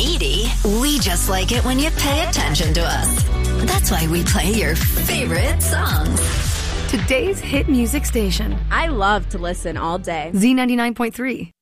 needy. We just like it when you pay attention to us. That's why we play your favorite songs. Today's hit music station. I love to listen all day. Z99.3.